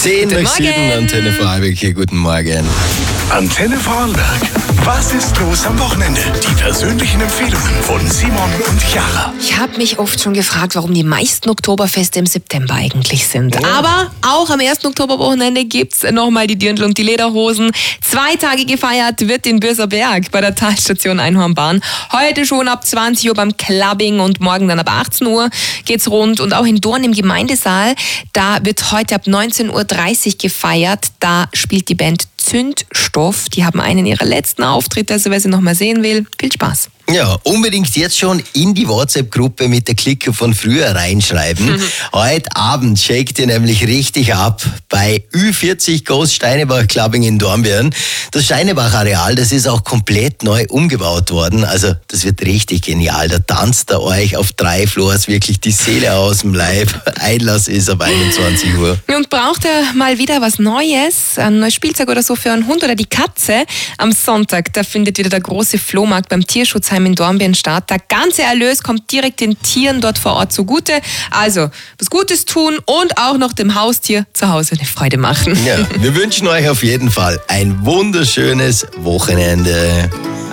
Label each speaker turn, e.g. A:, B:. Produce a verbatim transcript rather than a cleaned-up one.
A: Zehn nach sieben, Antenne Vorarlberg hier, guten Morgen.
B: Antenne Vorarlberg. Was ist los am Wochenende? Die persönlichen Empfehlungen von Simon und Chiara.
C: Ich habe mich oft schon gefragt, warum die meisten Oktoberfeste im September eigentlich sind. Ja. Aber auch am ersten Oktoberwochenende gibt's nochmal die Dirndl und die Lederhosen. Zwei Tage gefeiert wird in Bürserberg bei der Talstation Einhornbahn. Heute schon ab zwanzig Uhr beim Clubbing und morgen dann ab achtzehn Uhr geht's rund. Und auch in Dorn im Gemeindesaal, da wird heute ab neunzehn Uhr dreißig gefeiert. Da spielt die Band Zündstoff. Die haben einen ihrer letzten Auftritte, also wer sie noch mal sehen will, viel Spaß.
A: Ja, unbedingt jetzt schon in die WhatsApp-Gruppe mit der Clique von früher reinschreiben. Mhm. Heute Abend shakt ihr nämlich richtig ab bei Ü vierzig Ghost Steinebach Clubbing in Dornbirn. Das Steinebach-Areal, das ist auch komplett neu umgebaut worden. Also das wird richtig genial. Da tanzt er euch auf drei Floors wirklich die Seele aus dem Leib. Einlass ist ab einundzwanzig Uhr.
C: Und braucht er mal wieder was Neues, ein neues Spielzeug oder so für einen Hund oder die Katze? Am Sonntag, da findet wieder der große Flohmarkt beim Tierschutzheim in Dornbirn statt. Der ganze Erlös kommt direkt den Tieren dort vor Ort zugute. Also, was Gutes tun und auch noch dem Haustier zu Hause eine Freude machen.
A: Ja, wir wünschen euch auf jeden Fall ein wunderschönes Wochenende.